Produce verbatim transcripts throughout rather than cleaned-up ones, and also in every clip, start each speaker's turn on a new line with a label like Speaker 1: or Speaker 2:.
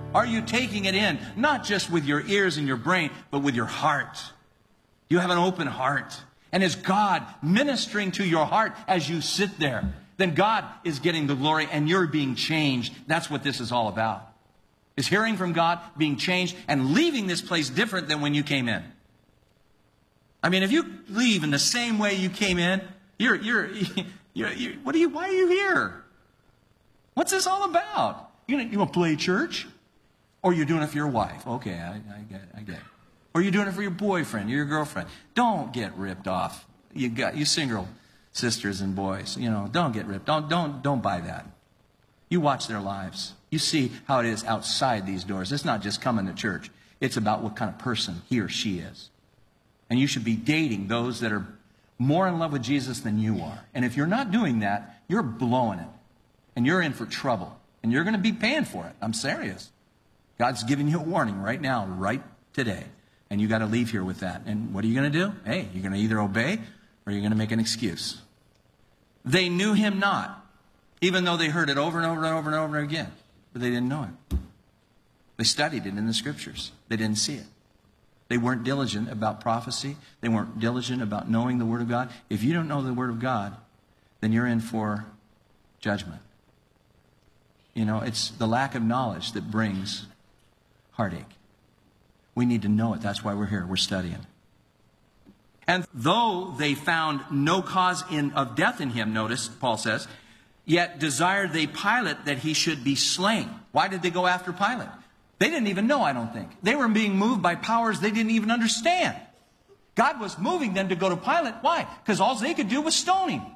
Speaker 1: Are you taking it in, not just with your ears and your brain, but with your heart? You have an open heart. And is God ministering to your heart as you sit there? Then God is getting the glory and you're being changed. That's what this is all about. Is hearing from God, being changed, and leaving this place different than when you came in. I mean, if you leave in the same way you came in, you're, you're, you're, you're what are you, why are you here? What's this all about? You, you want to play church? Or you're doing it for your wife? Okay, I, I get it, I get it. Or you're doing it for your boyfriend, or your girlfriend. Don't get ripped off. You got, you single sisters and boys, you know, don't get ripped. Don't, don't, don't buy that. You watch their lives. You see how it is outside these doors. It's not just coming to church. It's about what kind of person he or she is. And you should be dating those that are more in love with Jesus than you are. And if you're not doing that, you're blowing it. And you're in for trouble. And you're going to be paying for it. I'm serious. God's giving you a warning right now, right today. And you got to leave here with that. And what are you going to do? Hey, you're going to either obey or you're going to make an excuse. They knew him not, even though they heard it over and over and over and over again. But they didn't know him. They studied it in the scriptures. They didn't see it. They weren't diligent about prophecy. They weren't diligent about knowing the Word of God. If you don't know the Word of God, then you're in for judgment. You know, it's the lack of knowledge that brings heartache. We need to know it. That's why we're here. We're studying. And though they found no cause in, of death in him, notice, Paul says, yet desired they Pilate that he should be slain. Why did they go after Pilate? They didn't even know, I don't think. They were being moved by powers they didn't even understand. God was moving them to go to Pilate. Why? Because all they could do was stone him.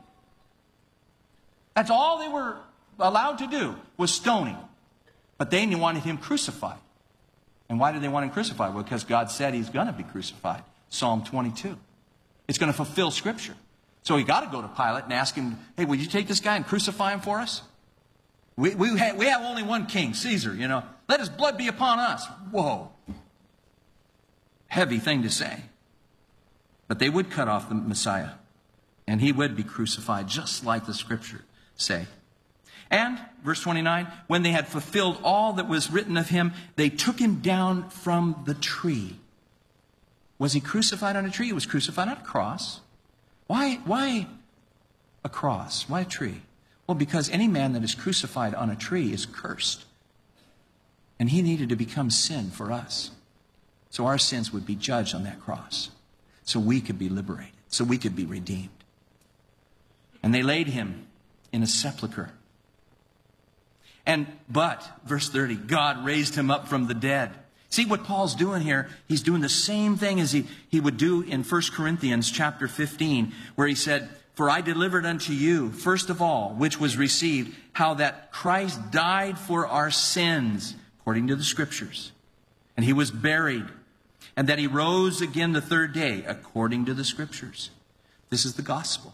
Speaker 1: That's all they were allowed to do was stoning. But they wanted him crucified. And why did they want him crucified? Well, because God said he's going to be crucified. Psalm twenty-two. It's going to fulfill Scripture. So he got to go to Pilate and ask him, hey, will you take this guy and crucify him for us? We, we, have, we have only one king, Caesar, you know. Let his blood be upon us. Whoa. Heavy thing to say. But they would cut off the Messiah. And he would be crucified just like the Scripture say. And, verse twenty-nine, when they had fulfilled all that was written of him, they took him down from the tree. Was he crucified on a tree? He was crucified on a cross. Why, why a cross? Why a tree? Well, because any man that is crucified on a tree is cursed. And he needed to become sin for us. So our sins would be judged on that cross. So we could be liberated. So we could be redeemed. And they laid him in a sepulcher. And, but, verse thirty, God raised him up from the dead. See what Paul's doing here? He's doing the same thing as he, he would do in First Corinthians chapter fifteen, where he said, for I delivered unto you, first of all, which was received, how that Christ died for our sins, according to the Scriptures. And he was buried, and that he rose again the third day, according to the Scriptures. This is the gospel.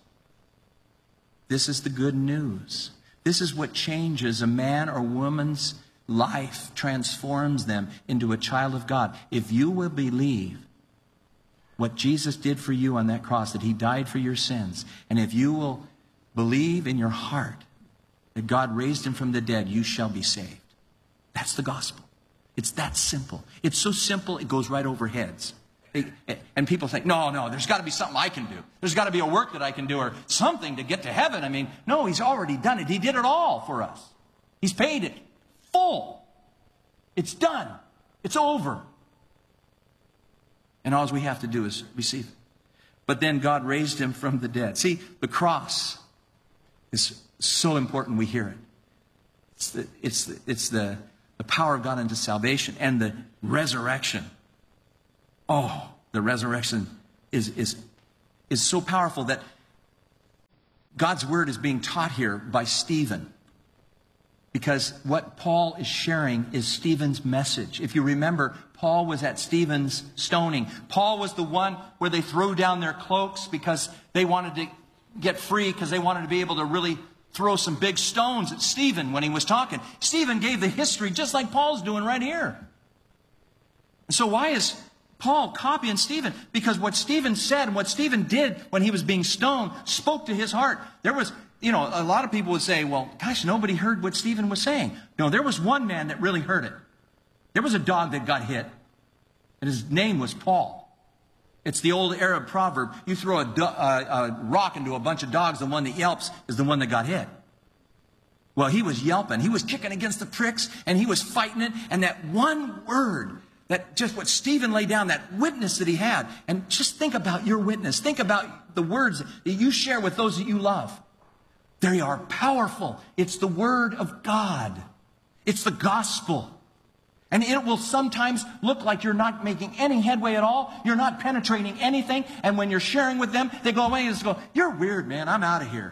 Speaker 1: This is the good news. This is what changes a man or woman's life, transforms them into a child of God. If you will believe what Jesus did for you on that cross, that he died for your sins, and if you will believe in your heart that God raised him from the dead, you shall be saved. That's the gospel. It's that simple. It's so simple, it goes right over heads. And people think, no, no, there's got to be something I can do. There's got to be a work that I can do or something to get to heaven. I mean, no, he's already done it. He did it all for us. He's paid it full. It's done. It's over. And all we have to do is receive it. But then God raised him from the dead. See, the cross is so important we hear it. It's the, it's the, it's the, the power of God unto salvation and the resurrection. Oh, the resurrection is, is, is so powerful that God's word is being taught here by Stephen. Because what Paul is sharing is Stephen's message. If you remember, Paul was at Stephen's stoning. Paul was the one where they threw down their cloaks because they wanted to get free, because they wanted to be able to really throw some big stones at Stephen when he was talking. Stephen gave the history just like Paul's doing right here. And so why is Paul copying Stephen? Because what Stephen said and what Stephen did when he was being stoned spoke to his heart. There was, you know, a lot of people would say, well, gosh, nobody heard what Stephen was saying. No, there was one man that really heard it. There was a dog that got hit, and his name was Paul. It's the old Arab proverb, you throw a, do, uh, a rock into a bunch of dogs, the one that yelps is the one that got hit. Well, he was yelping. He was kicking against the pricks, and he was fighting it. And that one word, that just what Stephen laid down, that witness that he had. And just think about your witness. Think about the words that you share with those that you love. They are powerful. It's the word of God. It's the gospel. And it will sometimes look like you're not making any headway at all. You're not penetrating anything. And when you're sharing with them, they go away and just go, you're weird, man. I'm out of here.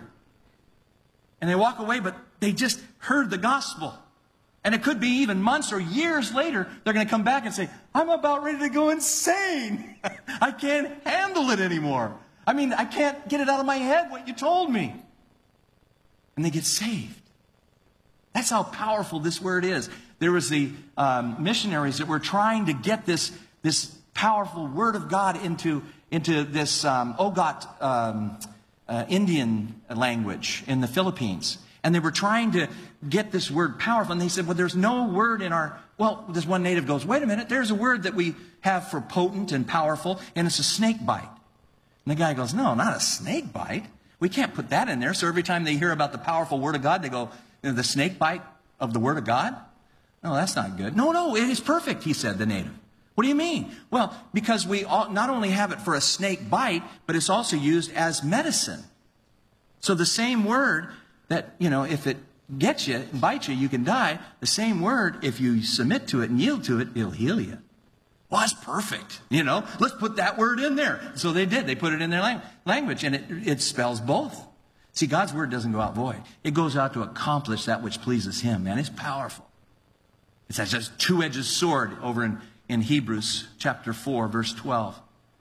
Speaker 1: And they walk away, but they just heard the gospel. And it could be even months or years later, they're going to come back and say, I'm about ready to go insane. I can't handle it anymore. I mean, I can't get it out of my head what you told me. And they get saved. That's how powerful this word is. There was the um, missionaries that were trying to get this, this powerful word of God into, into this um, Ogot um, uh, Indian language in the Philippines. And they were trying to get this word powerful. And they said, well, there's no word in our... Well, this one native goes, wait a minute, there's a word that we have for potent and powerful, and it's a snake bite. And the guy goes, no, not a snake bite. We can't put that in there. So every time they hear about the powerful word of God, they go, the snake bite of the word of God? No, that's not good. No, no, it is perfect, he said, the native. What do you mean? Well, because we all, not only have it for a snake bite, but it's also used as medicine. So the same word that, you know, if it gets you and bites you, you can die. The same word, if you submit to it and yield to it, it'll heal you. Well, that's perfect. You know, let's put that word in there. So they did. They put it in their lang- language, and it, it spells both. See, God's word doesn't go out void. It goes out to accomplish that which pleases him, man. It's powerful. It's a two-edged sword over in, in Hebrews chapter four, verse twelve.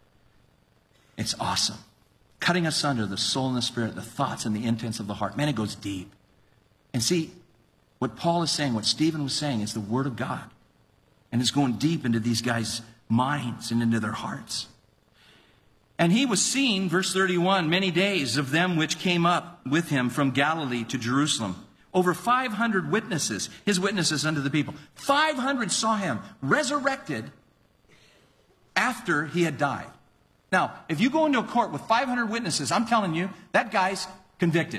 Speaker 1: It's awesome. Cutting asunder the soul and the spirit, the thoughts and the intents of the heart. Man, it goes deep. And see, what Paul is saying, what Stephen was saying, is the word of God. And it's going deep into these guys' minds and into their hearts. And he was seen, verse thirty-one, many days of them which came up with him from Galilee to Jerusalem. Over five hundred witnesses, his witnesses unto the people. five hundred saw him resurrected after he had died. Now, if you go into a court with five hundred witnesses, I'm telling you, that guy's convicted.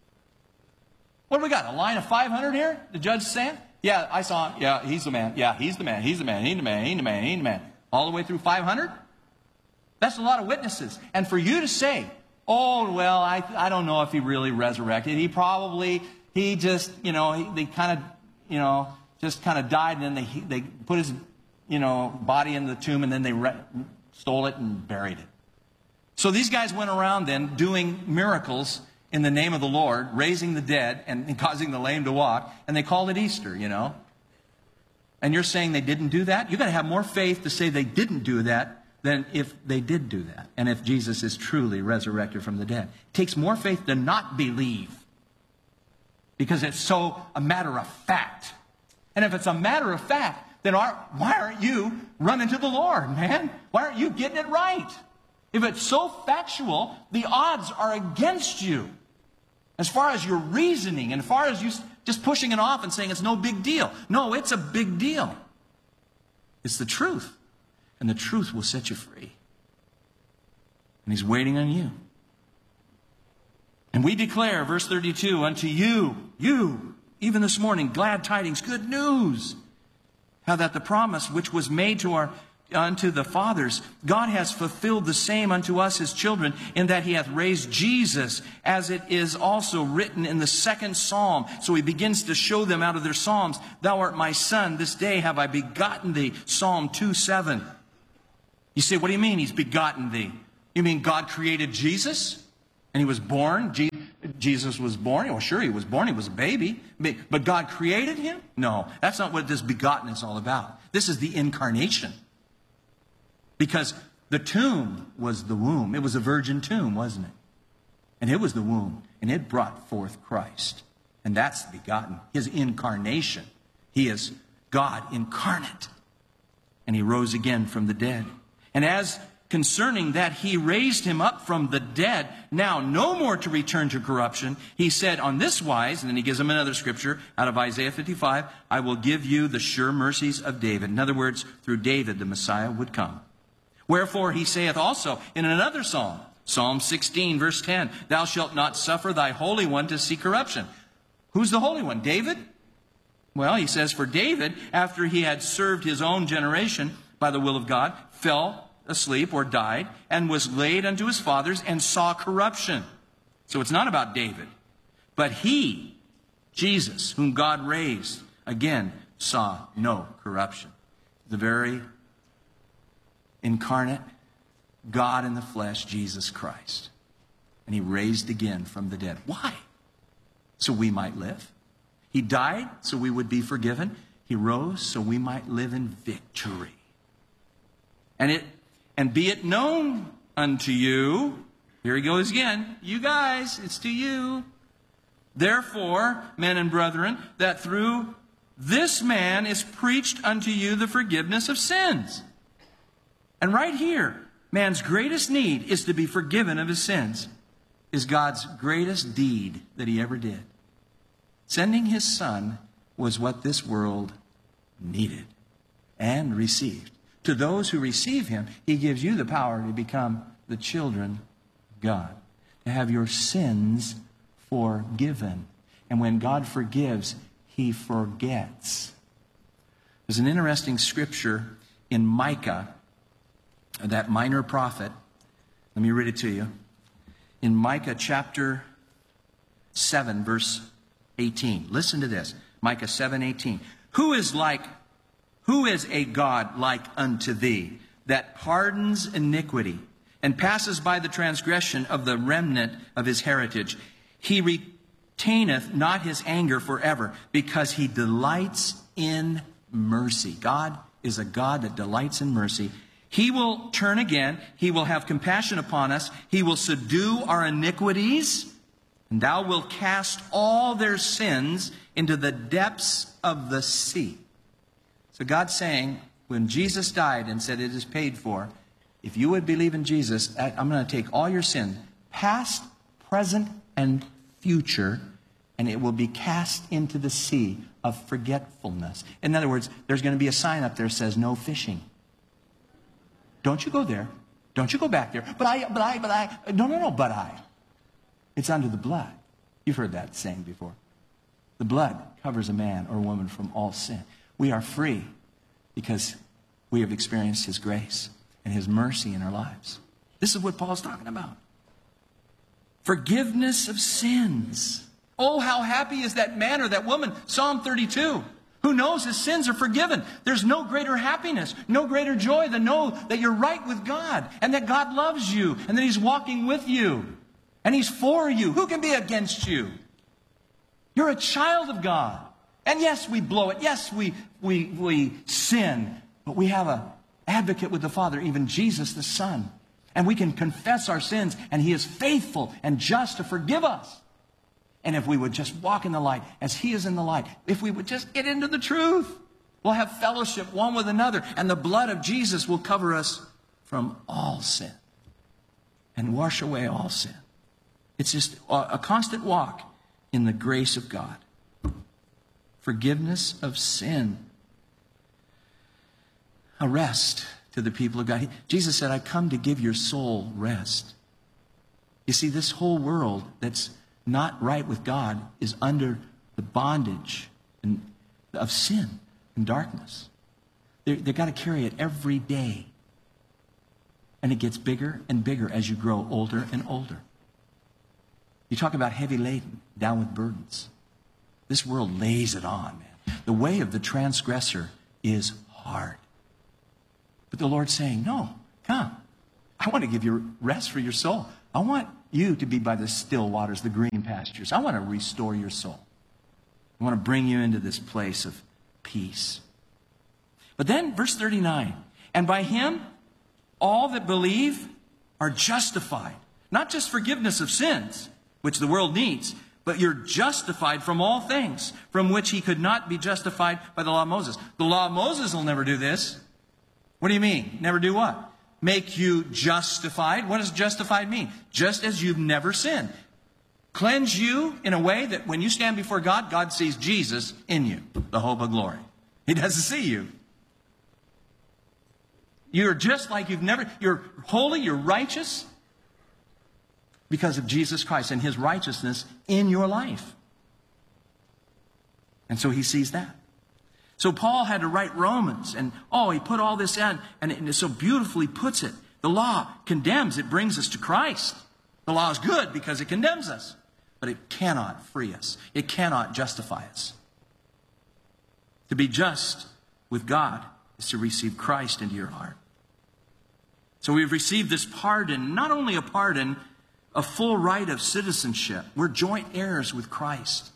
Speaker 1: What do we got? A line of five hundred here? The judge saying? Yeah, I saw him. Yeah, he's the man. Yeah, he's the man. He's the man. He's the man. He's the man. He's the man. All the way through five hundred? That's a lot of witnesses. And for you to say, oh, well, I, I don't know if he really resurrected. He probably, he just, you know, he, they kind of, you know, just kind of died. And then they, they put his, you know, body in the tomb, and then they re- stole it and buried it. So these guys went around then doing miracles in the name of the Lord, raising the dead and, and causing the lame to walk. And they called it Easter, you know. And you're saying they didn't do that? You've got to have more faith to say they didn't do that than if they did do that. And if Jesus is truly resurrected from the dead. It takes more faith to not believe. Because it's so a matter of fact. And if it's a matter of fact, then our, why aren't you running to the Lord, man? Why aren't you getting it right? If it's so factual, the odds are against you. As far as your reasoning, and as far as you just pushing it off and saying it's no big deal. No, it's a big deal. It's the truth. And the truth will set you free. And he's waiting on you. And we declare, verse thirty-two, unto you, you, even this morning, glad tidings, good news. How that the promise which was made to our unto the fathers, God has fulfilled the same unto us his children, in that he hath raised Jesus, as it is also written in the second psalm. So he begins to show them out of their psalms, thou art my son, this day have I begotten thee. Psalm two seven. You say, what do you mean he's begotten thee? You mean God created Jesus? And he was born? Je- Jesus was born? Well, sure, he was born. He was a baby. But God created him? No, that's not what this begotten is all about. This is the incarnation. Because the tomb was the womb. It was a virgin tomb, wasn't it? And it was the womb. And it brought forth Christ. And that's begotten. His incarnation. He is God incarnate. And he rose again from the dead. And as concerning that he raised him up from the dead, now no more to return to corruption, he said on this wise," and then he gives him another scripture out of Isaiah fifty-five, "I will give you the sure mercies of David." In other words, through David the Messiah would come. "Wherefore he saith also in another psalm, Psalm sixteen, verse ten, Thou shalt not suffer thy Holy One to see corruption." Who's the Holy One? David? Well, he says, "For David, after he had served his own generation by the will of God, fell asleep or died, and was laid unto his fathers, and saw corruption." So it's not about David. But he, Jesus, whom God raised, again, saw no corruption. The very incarnate God in the flesh, Jesus Christ. And he raised again from the dead. Why? So we might live. He died so we would be forgiven. He rose so we might live in victory. And it and be it known unto you, here he goes again, you guys, it's to you. "Therefore, men and brethren, that through this man is preached unto you the forgiveness of sins." And right here, man's greatest need is to be forgiven of his sins, is God's greatest deed that he ever did. Sending his Son was what this world needed and received. To those who receive him, he gives you the power to become the children of God, to have your sins forgiven. And when God forgives, he forgets. There's an interesting scripture in Micah, that minor prophet. Let me read it to you. In Micah chapter seven, verse eighteen. Listen to this. Micah seven, eighteen. Who is like, who is a God like unto thee, that pardons iniquity, and passes by the transgression of the remnant of his heritage? He retaineth not his anger forever, because he delights in mercy. God is a God that delights in mercy. He will turn again. He will have compassion upon us. He will subdue our iniquities. And thou wilt cast all their sins into the depths of the sea. So God's saying, when Jesus died and said it is paid for, if you would believe in Jesus, I'm going to take all your sin, past, present, and future, and it will be cast into the sea of forgetfulness. In other words, there's going to be a sign up there that says no fishing. Don't you go there. Don't you go back there. But I, but I, but I. No, no, no, but I. It's under the blood. You've heard that saying before. The blood covers a man or a woman from all sin. We are free because we have experienced his grace and his mercy in our lives. This is what Paul's talking about. Forgiveness of sins. Oh, how happy is that man or that woman, Psalm thirty-two, who knows his sins are forgiven. There's no greater happiness, no greater joy than know that you're right with God and that God loves you and that he's walking with you and he's for you. Who can be against you? You're a child of God. And yes, we blow it. Yes, we, we, we sin. But we have an advocate with the Father, even Jesus the Son. And we can confess our sins and he is faithful and just to forgive us. And if we would just walk in the light as he is in the light, if we would just get into the truth, we'll have fellowship one with another. And the blood of Jesus will cover us from all sin and wash away all sin. It's just a constant walk in the grace of God. Forgiveness of sin. A rest to the people of God. Jesus said, I come to give your soul rest. You see, this whole world that's not right with God is under the bondage and, of sin and darkness. They're, they've got to carry it every day. And it gets bigger and bigger as you grow older and older. You talk about heavy laden, down with burdens. This world lays it on, man. The way of the transgressor is hard. But the Lord's saying, no, come. I want to give you rest for your soul. I want you to be by the still waters, the green pastures. I want to restore your soul. I want to bring you into this place of peace. But then, verse thirty-nine, and by him, all that believe are justified. Not just forgiveness of sins, which the world needs, but you're justified from all things, from which he could not be justified by the law of Moses. The law of Moses will never do this. What do you mean? Never do what? make you justified. What does justified mean? Just as you've never sinned. Cleanse you in a way that when you stand before God, God sees Jesus in you, the hope of glory. He doesn't see you. You're just like you've never, you're holy, you're righteous because of Jesus Christ and His righteousness in your life. And so He sees that. So Paul had to write Romans, and oh, he put all this in, and it so beautifully puts it. The law condemns, it brings us to Christ. The law is good because it condemns us, but it cannot free us. It cannot justify us. To be just with God is to receive Christ into your heart. So we've received this pardon, not only a pardon, a full right of citizenship. We're joint heirs with Christ.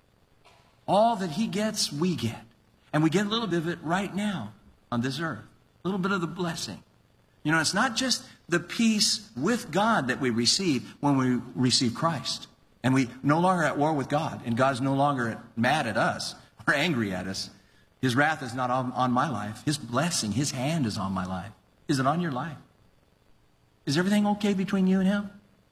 Speaker 1: All that He gets, we get. And we get a little bit of it right now on this earth. A little bit of the blessing. You know, it's not just the peace with God that we receive when we receive Christ. And we no longer at war with God. And God's no longer mad at us or angry at us. His wrath is not on, on my life. His blessing, His hand is on my life. Is it on your life? Is everything okay between you and Him?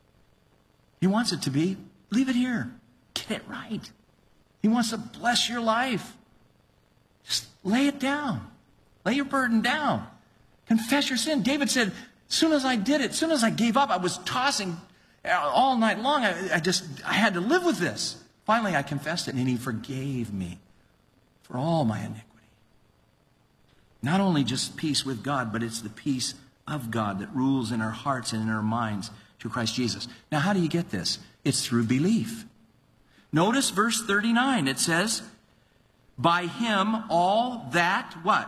Speaker 1: He wants it to be. Leave it here. Get it right. He wants to bless your life. Just lay it down. Lay your burden down. Confess your sin. David said, as soon as I did it, as soon as I gave up, I was tossing all night long. I, I just, I had to live with this. Finally, I confessed it, and He forgave me for all my iniquity. Not only just peace with God, but it's the peace of God that rules in our hearts and in our minds through Christ Jesus. Now, how do you get this? It's through belief. Notice verse thirty-nine. It says, by Him all that, what?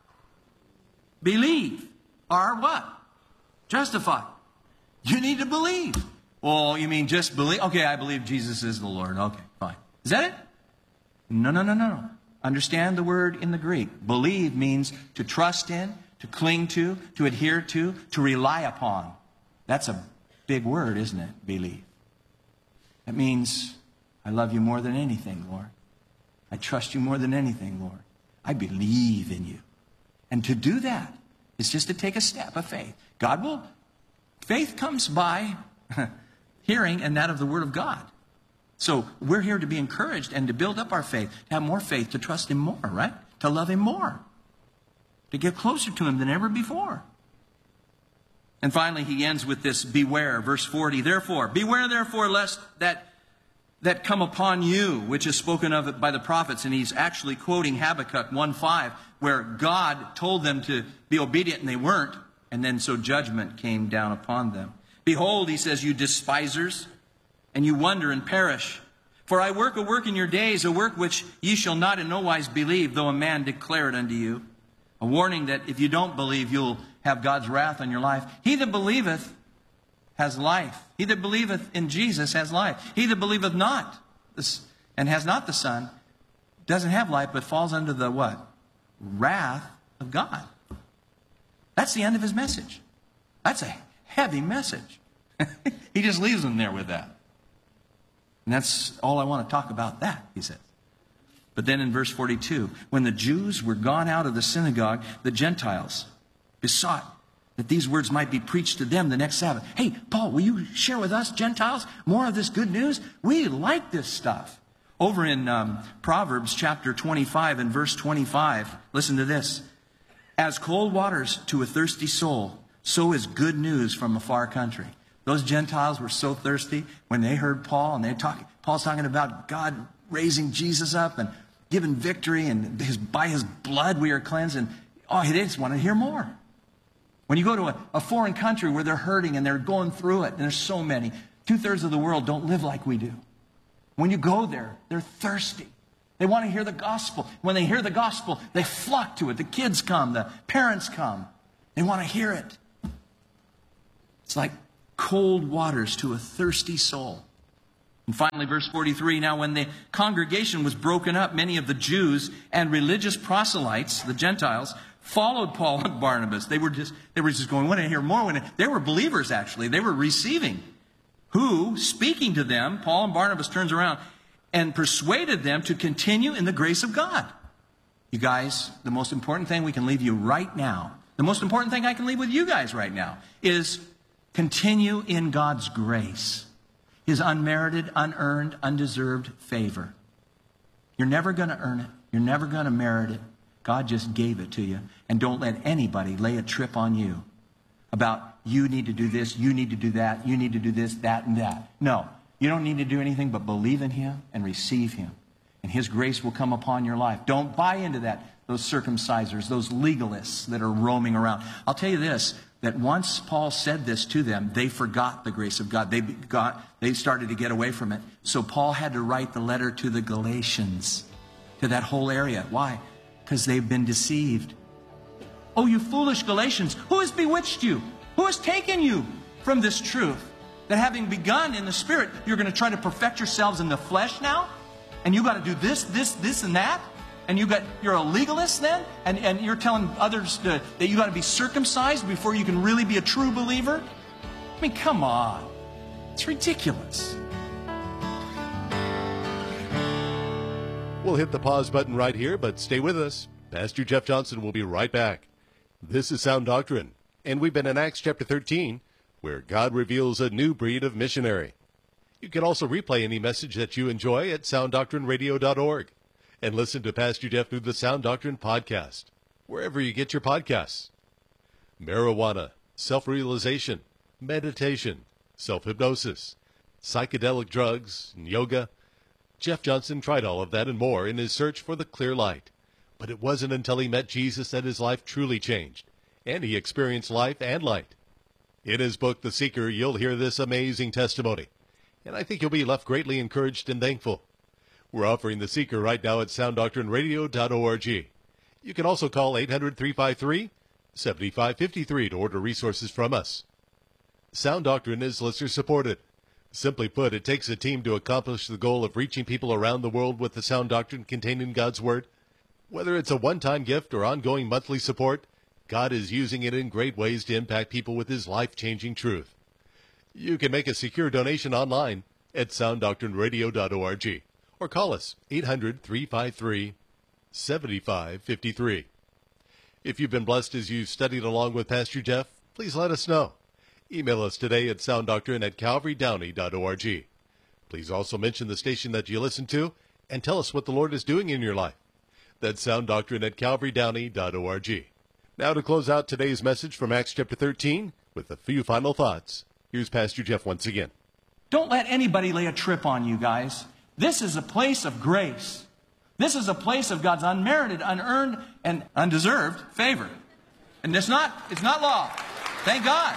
Speaker 1: Believe are what? Justified. You need to believe. Well, you mean just believe? Okay, I believe Jesus is the Lord. Okay, fine. Is that it? No, no, no, no, no. Understand the word in the Greek. Believe means to trust in, to cling to, to adhere to, to rely upon. That's a big word, isn't it? Believe. That means I love you more than anything, Lord. I trust you more than anything, Lord. I believe in you. And to do that is just to take a step of faith. God will, faith comes by hearing and that of the Word of God. So we're here to be encouraged and to build up our faith, to have more faith, to trust Him more, right? To love Him more. To get closer to Him than ever before. And finally, he ends with this beware, verse forty. Therefore, beware therefore lest that that come upon you, which is spoken of by the prophets. And he's actually quoting Habakkuk one five, where God told them to be obedient and they weren't. And then so judgment came down upon them. Behold, he says, you despisers, and you wonder and perish. For I work a work in your days, a work which ye shall not in no wise believe, though a man declare it unto you. A warning that if you don't believe, you'll have God's wrath on your life. He that believeth has life. He that believeth in Jesus has life. He that believeth not and has not the Son doesn't have life, but falls under the what? Wrath of God. That's the end of his message. That's a heavy message. He just leaves them there with that. And that's all I want to talk about that, he says. But then in verse forty-two, when the Jews were gone out of the synagogue, the Gentiles besought that these words might be preached to them the next Sabbath. Hey, Paul, will you share with us, Gentiles, more of this good news? We like this stuff. Over in um, Proverbs chapter twenty-five and verse twenty-five, listen to this. As cold waters to a thirsty soul, so is good news from a far country. Those Gentiles were so thirsty when they heard Paul, and they talk, Paul's talking about God raising Jesus up and giving victory, and his, by his blood we are cleansed. And oh, they just want to hear more. When you go to a, a foreign country where they're hurting and they're going through it, and there's so many, two-thirds of the world don't live like we do. When you go there, they're thirsty. They want to hear the gospel. When they hear the gospel, they flock to it. The kids come, the parents come. They want to hear it. It's like cold waters to a thirsty soul. And finally, verse forty-three, now when the congregation was broken up, many of the Jews and religious proselytes, the Gentiles, followed Paul and Barnabas. They were just, they were just going, we want to hear more. When they were believers, actually. They were receiving. Who, speaking to them, Paul and Barnabas turns around and persuaded them to continue in the grace of God. You guys, the most important thing we can leave you right now, The most important thing I can leave with you guys right now is continue in God's grace. His unmerited, unearned, undeserved favor. You're never going to earn it. You're never going to merit it. God just gave it to you. And don't let anybody lay a trip on you about you need to do this, you need to do that, you need to do this, that, and that. No, you don't need to do anything but believe in Him and receive Him. And His grace will come upon your life. Don't buy into that, those circumcisers, those legalists that are roaming around. I'll tell you this, that once Paul said this to them, they forgot the grace of God. They got, they started to get away from it. So Paul had to write the letter to the Galatians, to that whole area. Why? Because they've been deceived. Oh, you foolish Galatians, who has bewitched you? Who has taken you from this truth? That having begun in the Spirit, you're going to try to perfect yourselves in the flesh now? And you got to do this, this, this, and that? And you got, you're a legalist then? And, and you're telling others to, that you got to be circumcised before you can really be a true believer? I mean, come on. It's ridiculous.
Speaker 2: We'll hit the pause button right here, but stay with us. Pastor Jeff Johnson will be right back. This is Sound Doctrine, and we've been in Acts chapter thirteen, where God reveals a new breed of missionary. You can also replay any message that you enjoy at sound doctrine radio dot org and listen to Pastor Jeff through the Sound Doctrine podcast, wherever you get your podcasts. Marijuana, self-realization, meditation, self-hypnosis, psychedelic drugs, and yoga. Jeff Johnson tried all of that and more in his search for the clear light. But it wasn't until he met Jesus that his life truly changed, and he experienced life and light. In his book, The Seeker, you'll hear this amazing testimony, and I think you'll be left greatly encouraged and thankful. We're offering The Seeker right now at sound doctrine radio dot org. You can also call eight hundred, three five three, seven five five three to order resources from us. Sound Doctrine is listener-supported. Simply put, it takes a team to accomplish the goal of reaching people around the world with the sound doctrine contained in God's Word. Whether it's a one-time gift or ongoing monthly support, God is using it in great ways to impact people with His life-changing truth. You can make a secure donation online at sound doctrine radio dot org or call us eight hundred, three five three, seven five five three. If you've been blessed as you've studied along with Pastor Jeff, please let us know. Email us today at sounddoctrine at calvary downey dot org. Please also mention the station that you listen to and tell us what the Lord is doing in your life. That's sounddoctrine at calvary downey dot org. Now to close out today's message from Acts chapter thirteen with a few final thoughts, here's Pastor Jeff once again.
Speaker 1: Don't let anybody lay a trip on you guys. This is a place of grace. This is a place of God's unmerited, unearned, and undeserved favor. And it's not, it's not law. Thank God.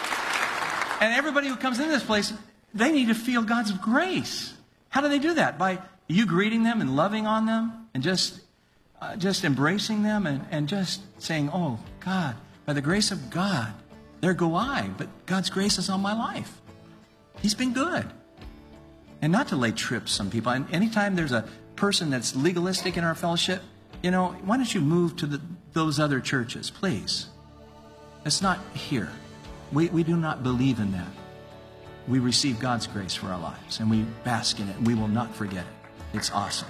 Speaker 1: And everybody who comes into this place, they need to feel God's grace. How do they do that? By you greeting them and loving on them and just uh, just embracing them and, and just saying, oh, God, by the grace of God, there go I. But God's grace is on my life. He's been good. And not to lay trips on people. And anytime there's a person that's legalistic in our fellowship, you know, why don't you move to the, those other churches, please? It's not here. We, we do not believe in that. We receive God's grace for our lives, and we bask in it, and we will not forget it. It's awesome.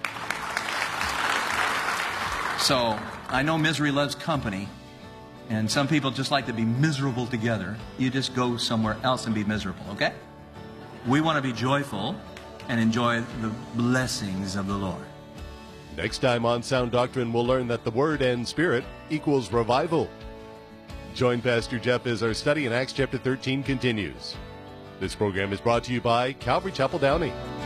Speaker 1: So, I know misery loves company, and some people just like to be miserable together. You just go somewhere else and be miserable, okay? We want to be joyful and enjoy the blessings of the Lord.
Speaker 2: Next time on Sound Doctrine, we'll learn that the Word and Spirit equals revival. Join Pastor Jeff as our study in Acts chapter thirteen continues. This program is brought to you by Calvary Chapel Downey.